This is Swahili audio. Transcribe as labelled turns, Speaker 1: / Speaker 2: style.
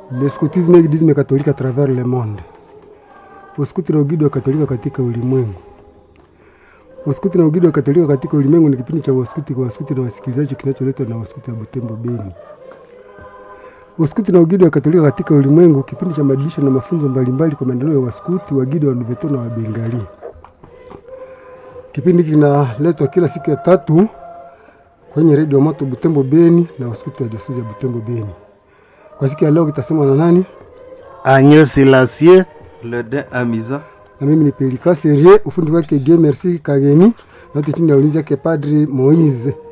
Speaker 1: Le scoutisme et guidisme catholique à travers le monde. Uskuti na ugido wa Katolika katika ulimwengu. Uskuti na ugido wa Katolika katika ulimwengu ni kipindi cha waskuti kwa waskuti na wasikilizaji kinacholetwa na waskuti wa Butembo Beni. Uskuti na ugido wa Katolika katika ulimwengu, kipindi cha madilisho na mafunzo mbalimbali kwa maendeleo ya waskuti, wagido wa Nuveto na Wabengali. Kipindi kinaletwa kila siku ya 3 kwenye Radio Moto Butembo Beni na waskuti wa diocese ya Butembo Beni. Kwa siku ya leo kitasemwa na nani?
Speaker 2: Agneau Silasie
Speaker 3: Le de Amiza.
Speaker 1: Na mimi ni Pelika Serie, ufundi wake Dieu Merci Kageni, na chini ya ulinzi yake Padri Moise.